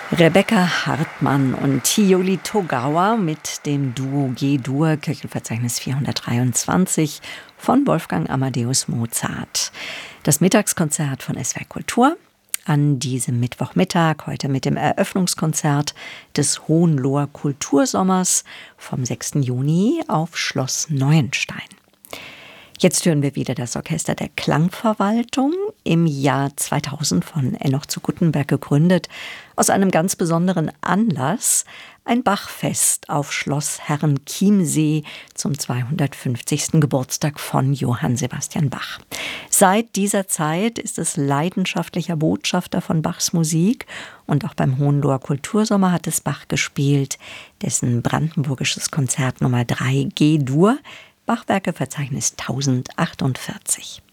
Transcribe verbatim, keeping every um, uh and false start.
Rebecca Hartmann und Hiyori Togawa mit dem Duo G-Dur, Köchelverzeichnis vierhundertdreiundzwanzig von Wolfgang Amadeus Mozart. Das Mittagskonzert von S W R Kultur an diesem Mittwochmittag, heute mit dem Eröffnungskonzert des Hohenloher Kultursommers vom sechsten Juni auf Schloss Neuenstein. Jetzt hören wir wieder das Orchester der Klangverwaltung, im Jahr zweitausend von Enoch zu Guttenberg gegründet, aus einem ganz besonderen Anlass, ein Bachfest auf Schloss Herrenchiemsee zum zweihundertfünfzigsten Geburtstag von Johann Sebastian Bach. Seit dieser Zeit ist es leidenschaftlicher Botschafter von Bachs Musik und auch beim Hohenloher Kultursommer hat es Bach gespielt, dessen brandenburgisches Konzert Nummer drei G-Dur, Bachwerke Verzeichnis tausendachundvierzig.